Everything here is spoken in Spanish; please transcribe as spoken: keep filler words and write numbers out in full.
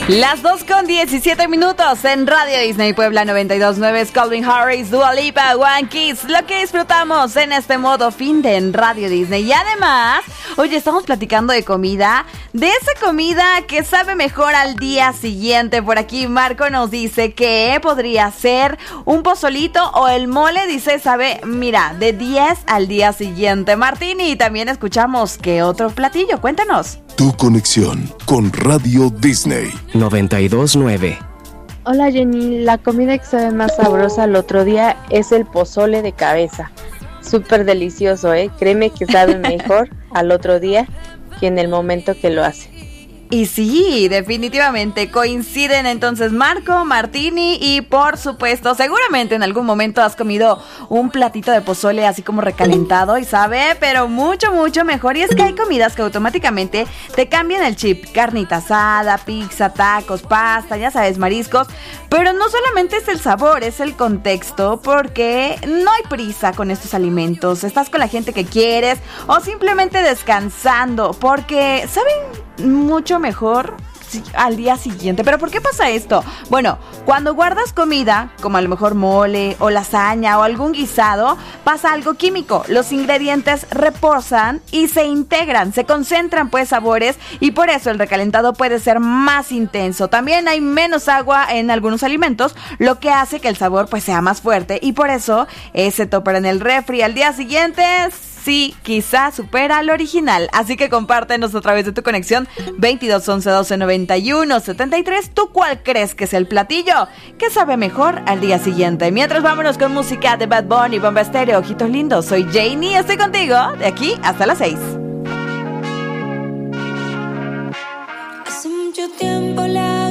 Las dos con diecisiete minutos en Radio Disney Puebla noventa y dos punto nueve es Calvin Harris, Dua Lipa, One Kiss, lo que disfrutamos en este modo fin de en Radio Disney. Y además, oye, estamos platicando de comida, de esa comida que sabe mejor al día siguiente. Por aquí Marco nos dice que podría ser un pozolito o el mole, dice, sabe, mira, de diez al día siguiente. Martini, también escuchamos que otro platillo, cuéntanos. Tu conexión con Radio Disney noventa y dos punto nueve. Hola Jenny, la comida que sabe más sabrosa al otro día es el pozole de cabeza. Súper delicioso, ¿eh? Créeme que sabe mejor al otro día que en el momento que lo hace. Y sí, definitivamente coinciden entonces Marco, Martini y por supuesto, seguramente en algún momento has comido un platito de pozole así como recalentado y sabe, pero mucho, mucho mejor. Y es que hay comidas que automáticamente te cambian el chip. Carnita asada, pizza, tacos, pasta, ya sabes, mariscos. Pero no solamente es el sabor, es el contexto, porque no hay prisa con estos alimentos. Estás con la gente que quieres o simplemente descansando, porque saben mucho mejor al día siguiente. ¿Pero por qué pasa esto? Bueno, cuando guardas comida, como a lo mejor mole o lasaña o algún guisado, pasa algo químico. Los ingredientes reposan y se integran, se concentran pues sabores y por eso el recalentado puede ser más intenso. También hay menos agua en algunos alimentos, lo que hace que el sabor pues sea más fuerte y por eso ese topper en el refri al día siguiente sí, quizá supera al original. Así que compártenos a través de tu conexión veintidós once doce noventa y uno setenta y tres. ¿Tú cuál crees que es el platillo que sabe mejor al día siguiente? Mientras vámonos con música de Bad Bunny, Bomba Estéreo, ojitos lindos. Soy Janie, estoy contigo de aquí hasta las seis. Hace mucho tiempo la